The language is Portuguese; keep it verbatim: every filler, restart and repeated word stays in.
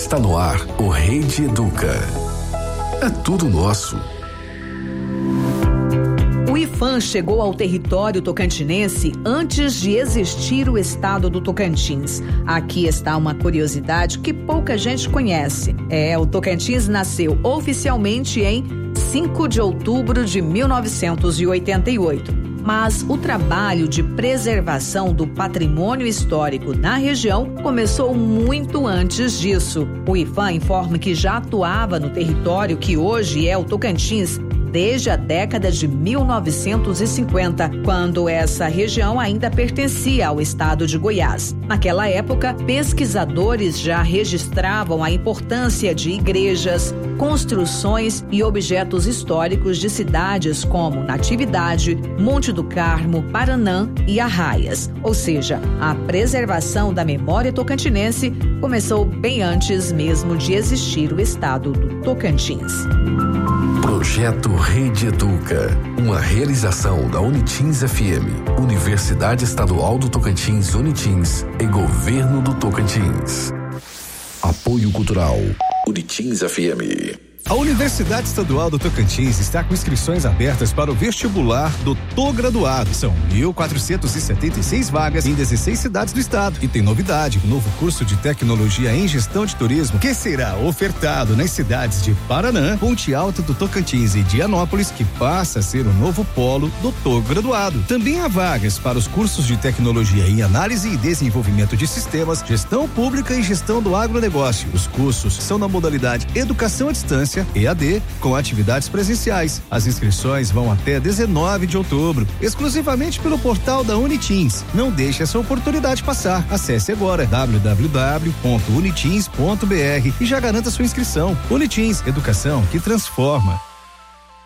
Está no ar o Rede Educa. É tudo nosso. O IPHAN chegou ao território tocantinense antes de existir o estado do Tocantins. Aqui está uma curiosidade que pouca gente conhece. É, o Tocantins nasceu oficialmente em cinco de outubro de mil novecentos e oitenta e oito. Mas o trabalho de preservação do patrimônio histórico na região começou muito antes disso. O IPHAN informa que já atuava no território que hoje é o Tocantins desde a década de mil novecentos e cinquenta, quando essa região ainda pertencia ao estado de Goiás. Naquela época, pesquisadores já registravam a importância de igrejas, construções e objetos históricos de cidades como Natividade, Monte do Carmo, Paranã e Arraias. Ou seja, a preservação da memória tocantinense começou bem antes mesmo de existir o estado do Tocantins. Projeto Rede Educa, uma realização da Unitins F M, Universidade Estadual do Tocantins Unitins e Governo do Tocantins. Apoio Cultural Unitins F M. A Universidade Estadual do Tocantins está com inscrições abertas para o vestibular do Tô-Graduado. São mil quatrocentas e setenta e seis vagas em dezesseis cidades do estado. E tem novidade, o novo curso de tecnologia em gestão de turismo, que será ofertado nas cidades de Paranã, Ponte Alta do Tocantins e Dianópolis, que passa a ser o novo polo do Tô-Graduado. Também há vagas para os cursos de tecnologia em análise e desenvolvimento de sistemas, gestão pública e gestão do agronegócio. Os cursos são na modalidade educação à distância, E A D, com atividades presenciais. As inscrições vão até dezenove de outubro, exclusivamente pelo portal da Unitins. Não deixe essa oportunidade passar. Acesse agora w w w ponto unitins ponto b r e já garanta sua inscrição. Unitins, educação que transforma.